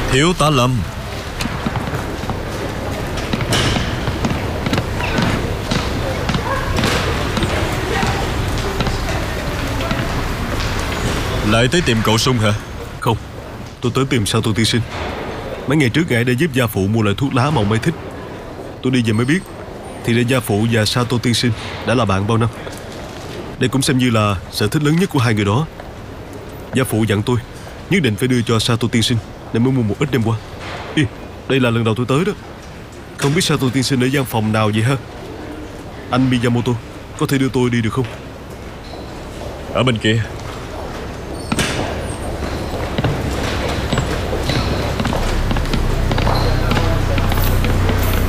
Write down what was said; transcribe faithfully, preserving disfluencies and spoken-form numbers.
Thiếu tá Lâm. Lại tới tìm cậu Sung hả? Không, tôi tới tìm Sato tiên sinh. Mấy ngày trước ngài đã giúp gia phụ mua loại thuốc lá mà ông ấy thích. Tôi đi về mới biết, thì ra gia phụ và Sato tiên sinh đã là bạn bao năm. Đây cũng xem như là sở thích lớn nhất của hai người đó. Gia phụ dặn tôi nhất định phải đưa cho Sato tiên sinh, nên mới mua một ít đem qua. Ê, đây là lần đầu tôi tới đó. Không biết Sato tiên sinh ở gian phòng nào vậy ha? Anh Miyamoto, có thể đưa tôi đi được không? Ở bên kia.